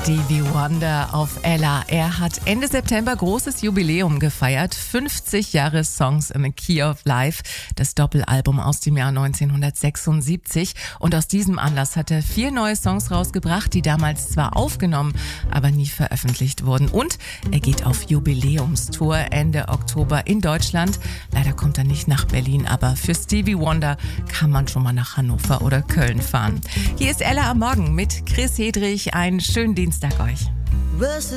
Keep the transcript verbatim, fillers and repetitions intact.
Stevie Wonder auf Ella. Er hat Ende September großes Jubiläum gefeiert. fünfzig Jahre Songs in the Key of Life. Das Doppelalbum aus dem Jahr neunzehnhundertsechsundsiebzig. Und aus diesem Anlass hat er vier neue Songs rausgebracht, die damals zwar aufgenommen, aber nie veröffentlicht wurden. Und er geht auf Jubiläumstour Ende Oktober in Deutschland. Leider kommt er nicht nach Berlin, aber für Stevie Wonder kann man schon mal nach Hannover oder Köln fahren. Hier ist Ella am Morgen mit Chris Hedrich. Einen schönen Dienstag euch.